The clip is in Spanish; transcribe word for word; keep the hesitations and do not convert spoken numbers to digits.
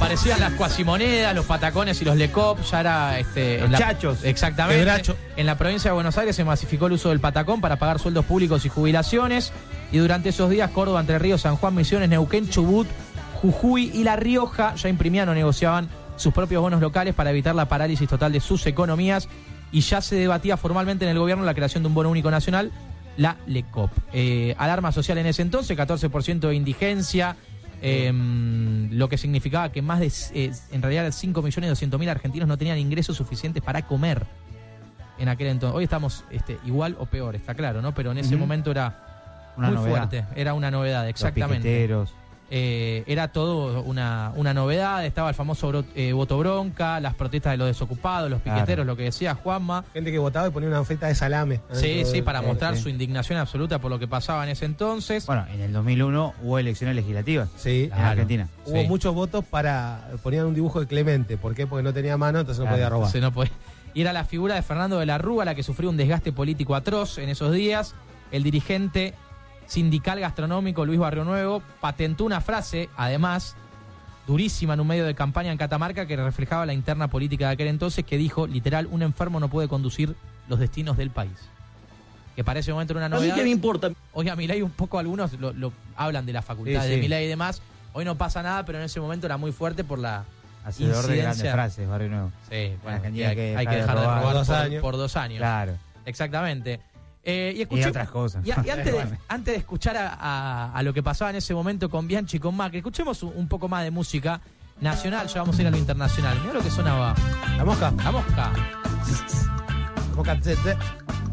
Aparecían las cuasimonedas, los patacones y los lecop. Ya era este, los en la, chachos. Exactamente. Quebracho. En la provincia de Buenos Aires se masificó el uso del patacón para pagar sueldos públicos y jubilaciones. Y durante esos días, Córdoba, Entre Ríos, San Juan, Misiones, Neuquén, Chubut, Jujuy y La Rioja ya imprimían o negociaban sus propios bonos locales para evitar la parálisis total de sus economías. Y ya se debatía formalmente en el gobierno la creación de un bono único nacional, la LECOP. Eh, alarma social en ese entonces, catorce por ciento de indigencia, eh, lo que significaba que más de, eh, en realidad, cinco millones doscientos mil argentinos no tenían ingresos suficientes para comer en aquel entonces. Hoy estamos este, igual o peor, está claro, ¿no? Pero en ese uh-huh. momento era una muy novedad. fuerte, era una novedad, exactamente. Los piqueteros. Eh, era todo una, una novedad, estaba el famoso bro, eh, voto bronca, las protestas de los desocupados, los piqueteros, claro. Lo que decía Juanma. Gente que votaba y ponía una feta de salame. Sí, sí, para sí, mostrar sí. su indignación absoluta por lo que pasaba en ese entonces. Bueno, en el dos mil uno hubo elecciones legislativas sí, en claro. Argentina. Hubo sí. muchos votos para... Ponían un dibujo de Clemente. ¿Por qué? Porque no tenía mano, entonces claro, no podía robar. Se no podía. Y era la figura de Fernando de la Rúa la que sufrió un desgaste político atroz en esos días. El dirigente sindical gastronómico Luis Barrio Nuevo patentó una frase, además, durísima en un medio de campaña en Catamarca que reflejaba la interna política de aquel entonces, que dijo, literal, un enfermo no puede conducir los destinos del país. Que para ese momento era una novedad. ¿A mí qué me importa? Hoy a Milei un poco algunos lo, lo hablan de la facultad sí, de sí. Milei y demás. Hoy no pasa nada, pero en ese momento era muy fuerte por la hacedor incidencia. de grandes frases, Barrio Nuevo. Sí, bueno, hay, hay, que, hay que dejar de robar, por dos, por, por dos años. Claro. Exactamente. Eh, y, escuché, y otras cosas. Y, y antes, de, antes de escuchar a, a, a lo que pasaba en ese momento con Bianchi y con Macri, escuchemos un, un poco más de música nacional, ya vamos a ir a lo internacional. Mirá lo que sonaba. La mosca. La mosca. La mosca.